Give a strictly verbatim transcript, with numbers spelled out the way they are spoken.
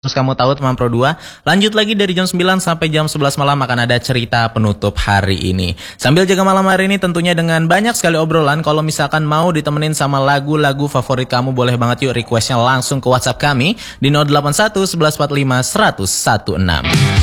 Terus kamu tahu teman Pro dua, lanjut lagi dari jam sembilan sampai jam sebelas malam akan ada cerita penutup hari ini. Sambil jaga malam hari ini tentunya dengan banyak sekali obrolan. Kalau misalkan mau ditemenin sama lagu-lagu favorit kamu, boleh banget yuk requestnya langsung ke WhatsApp kami di nol delapan satu satu satu empat lima satu nol satu enam.